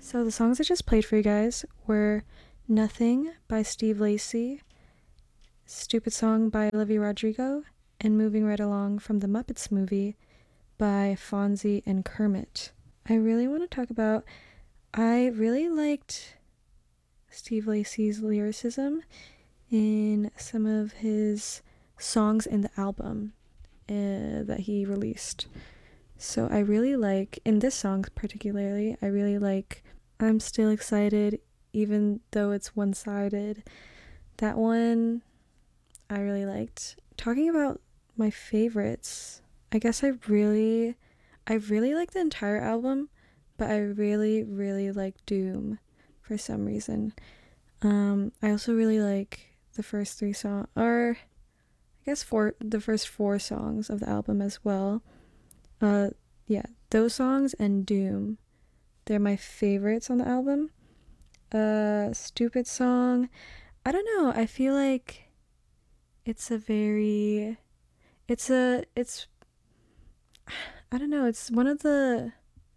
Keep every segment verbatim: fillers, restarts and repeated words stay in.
So the songs I just played for you guys were Nothing by Steve Lacy, Stupid Song by Olivia Rodrigo, and Moving Right Along from the Muppets movie by Fonzie and Kermit. I really want to talk about, I really liked Steve Lacy's lyricism in some of his songs in the album uh, that he released. So I really like, in this song particularly, I really like I'm Still Excited even though it's one-sided. That one I really liked. Talking about my favorites, I guess I really, I really like the entire album, but I really, really like Doom for some reason. Um, I also really like the first three songs, or I guess four, the first four songs of the album as well. Uh, yeah, those songs and Doom, they're my favorites on the album. Uh, Stupid Song, I don't know, I feel like it's a very, it's a, it's, I don't know, it's one of the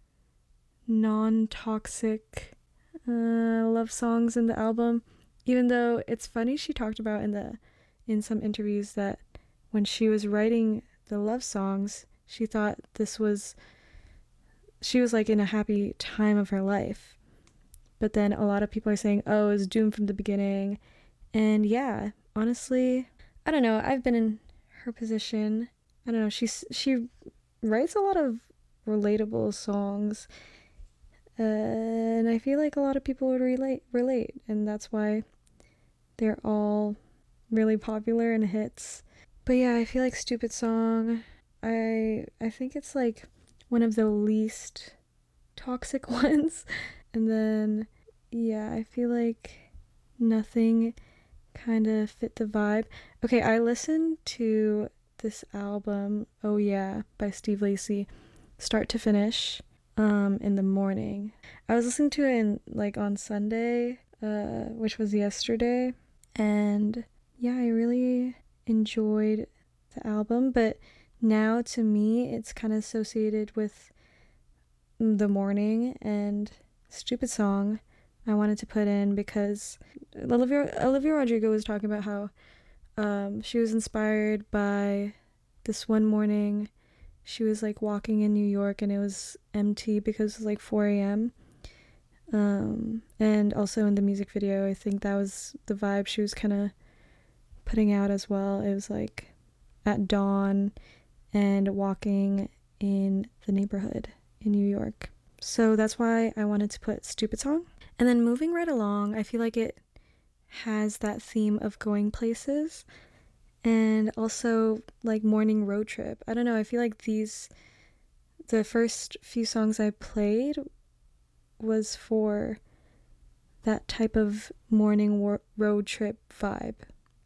non-toxic uh, love songs in the album, even though it's funny, she talked about in the, in some interviews that when she was writing the love songs, she thought this was, she was like in a happy time of her life. But then a lot of people are saying, oh, it's doomed from the beginning. And yeah, honestly, I don't know. I've been in her position. I don't know. She's, she writes a lot of relatable songs. Uh, and I feel like a lot of people would relate, relate. And that's why they're all really popular and hits. But yeah, I feel like Stupid Song, I I think it's like one of the least toxic ones. And then, yeah, I feel like Nothing kind of fit the vibe. Okay, I listened to this album, Oh Yeah, by Steve Lacy, start to finish, um, in the morning. I was listening to it in, like, on Sunday, uh, which was yesterday, and yeah, I really enjoyed the album, but now to me, it's kind of associated with the morning, and Stupid Song I wanted to put in because Olivia, Olivia Rodrigo was talking about how um, she was inspired by this one morning. She was like walking in New York and it was empty because it was like four a.m. Um, and also in the music video, I think that was the vibe she was kind of putting out as well. It was like at dawn and walking in the neighborhood in New York. So that's why I wanted to put Stupid Song. And then Moving Right Along, I feel like it has that theme of going places and also like morning road trip. I don't know, I feel like these, the first few songs I played was for that type of morning war- road trip vibe.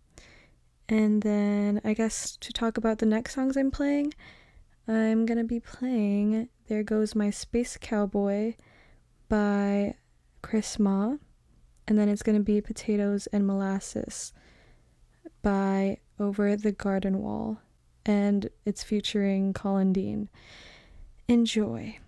And then I guess to talk about the next songs I'm playing, I'm gonna be playing There Goes My Space Cowboy by Chris Ma, and then it's gonna be Potatoes and Molasses by Over the Garden Wall, and it's featuring Colin Dean. Enjoy.